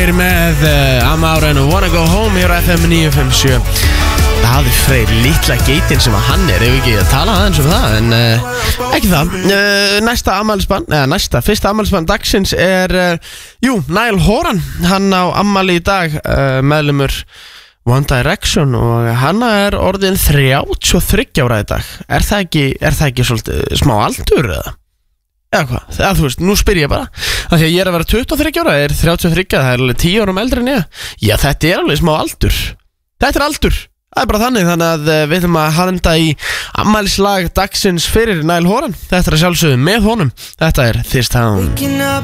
Með Amaury and Wanna Go Home hér á FM 957. Daði Freyr, litla geitin sem hann er, ef ekki að tala aðeins það, en ekki það. Næsta afmælisbarn, fyrsta afmælisbarn dagsins er, Niall Horan. Hann á afmæli í dag, meðlumur One Direction, og hann er orðin 33 ára í dag. Er það ekki svolítið smá aldur eða? Eða hvað, þú veist, nú spyr ég bara af því að ég er að vera 23 ára, er 33, það er alveg 10 árum eldri en ég. Já, þetta er alveg smá aldur. Þetta er aldur, það er bara þannig að við ætlum að handa í afmælislag dagsins fyrir Niall Horan. Þetta er að sjálfsögðu með honum. Þetta er This Town.